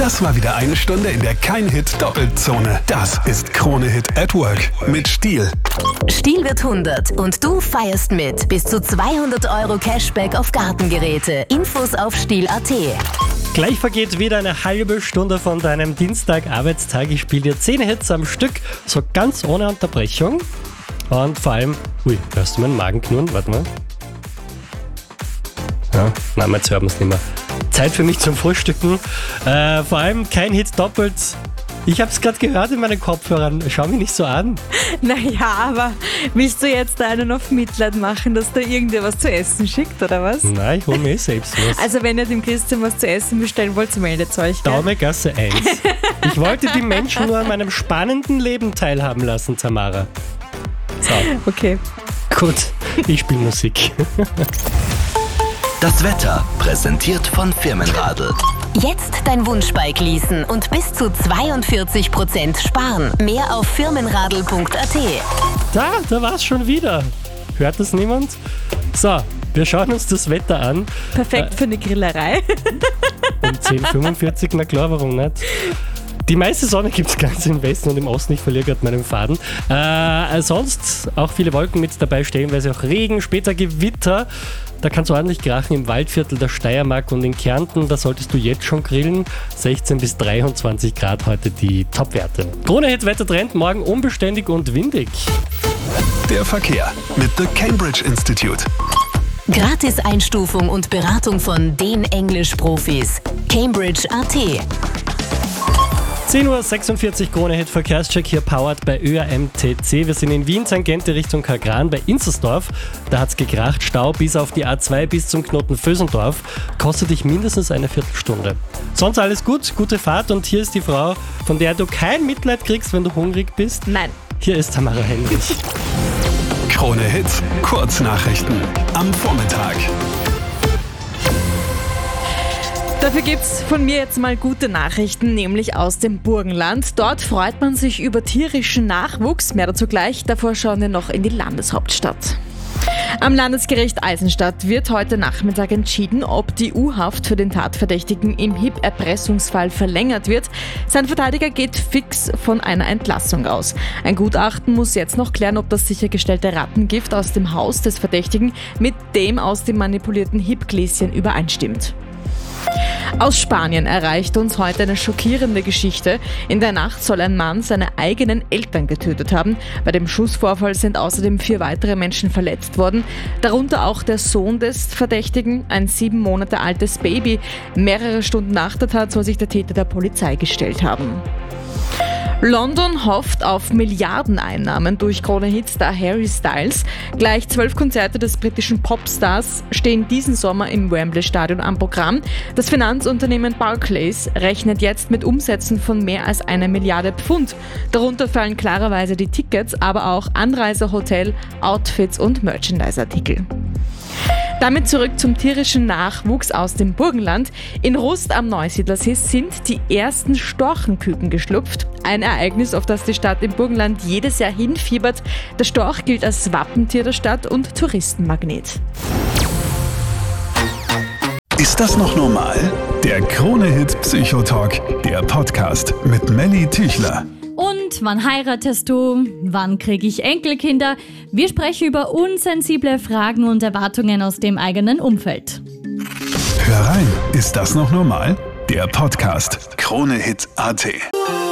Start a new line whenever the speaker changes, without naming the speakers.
Das war wieder eine Stunde in der Kein-Hit-Doppelzone. Das ist Krone-Hit at Work mit Stihl.
Stihl wird 100 und du feierst mit. Bis zu 200 € Cashback auf Gartengeräte. Infos auf Stihl.at.
Gleich vergeht wieder eine halbe Stunde von deinem Dienstag-Arbeitstag. Ich spiele dir 10 Hits am Stück, so ganz ohne Unterbrechung. Und vor allem, hörst du meinen Magen knurren? Warte mal. Ja, nein, jetzt hören wir es nicht mehr. Zeit für mich zum Frühstücken. Vor allem kein Hit doppelt. Ich habe es gerade gehört in meinen Kopfhörern. Schau mich nicht so an.
Naja, aber willst du jetzt einen auf Mitleid machen, dass da irgendwer was zu essen schickt, oder was?
Nein, ich hole mir selbst was.
Also wenn ihr dem Christian was zu essen bestellen wollt, meldet euch.
Daumegasse 1. Ich wollte die Menschen nur an meinem spannenden Leben teilhaben lassen, Tamara. So.
Okay.
Gut, ich spiele Musik.
Das Wetter präsentiert von Firmenradl.
Jetzt dein Wunschbike leasen und bis zu 42% sparen. Mehr auf firmenradl.at.
Da war's schon wieder. Hört das niemand? So, wir schauen uns das Wetter an.
Perfekt für eine Grillerei.
Um 10:45, na klar, warum nicht? Die meiste Sonne gibt es ganz im Westen und im Osten. Ich verliere gerade meinen Faden. Sonst auch viele Wolken mit dabei, stellenweise auch Regen, später Gewitter. Da kann es ordentlich krachen im Waldviertel der Steiermark und in Kärnten. Da solltest du jetzt schon grillen. 16 bis 23 Grad heute die Topwerte. Krone-Hit-Wettertrend, morgen unbeständig und windig.
Der Verkehr mit The Cambridge Institute.
Gratis Einstufung und Beratung von den Englisch-Profis. Cambridge.at.
10:46 Uhr, Krone-Hit Verkehrscheck hier powered bei ÖAMTC. Wir sind in Wien, Tangente Richtung Kagran bei Inzersdorf. Da hat's gekracht, Stau bis auf die A2 bis zum Knoten Vösendorf. Kostet dich mindestens eine Viertelstunde. Sonst alles gut, gute Fahrt und hier ist die Frau, von der du kein Mitleid kriegst, wenn du hungrig bist.
Nein.
Hier ist Tamara Henrich.
Krone-Hit, Kurznachrichten am Vormittag.
Dafür gibt's von mir jetzt mal gute Nachrichten, nämlich aus dem Burgenland. Dort freut man sich über tierischen Nachwuchs. Mehr dazu gleich. Davor schauen wir noch in die Landeshauptstadt. Am Landesgericht Eisenstadt wird heute Nachmittag entschieden, ob die U-Haft für den Tatverdächtigen im HIP-Erpressungsfall verlängert wird. Sein Verteidiger geht fix von einer Entlassung aus. Ein Gutachten muss jetzt noch klären, ob das sichergestellte Rattengift aus dem Haus des Verdächtigen mit dem aus dem manipulierten HIP-Gläschen übereinstimmt. Aus Spanien erreicht uns heute eine schockierende Geschichte. In der Nacht soll ein Mann seine eigenen Eltern getötet haben. Bei dem Schussvorfall sind außerdem 4 weitere Menschen verletzt worden. Darunter auch der Sohn des Verdächtigen, ein 7 Monate altes Baby. Mehrere Stunden nach der Tat soll sich der Täter der Polizei gestellt haben. London hofft auf Milliardeneinnahmen durch Krone-Hit-Star Harry Styles. Gleich 12 Konzerte des britischen Popstars stehen diesen Sommer im Wembley-Stadion am Programm. Das Finanzunternehmen Barclays rechnet jetzt mit Umsätzen von mehr als 1 Milliarde Pfund. Darunter fallen klarerweise die Tickets, aber auch Anreise, Hotel, Outfits und Merchandise-Artikel. Damit zurück zum tierischen Nachwuchs aus dem Burgenland. In Rust am Neusiedlersee sind die ersten Storchenküken geschlüpft. Ein Ereignis, auf das die Stadt im Burgenland jedes Jahr hinfiebert. Der Storch gilt als Wappentier der Stadt und Touristenmagnet.
Ist das noch normal? Der Krone-Hit Psychotalk, der Podcast mit Melly Tüchler.
Und wann heiratest du? Wann kriege ich Enkelkinder? Wir sprechen über unsensible Fragen und Erwartungen aus dem eigenen Umfeld.
Hör rein, ist das noch normal? Der Podcast Krone-Hit.at.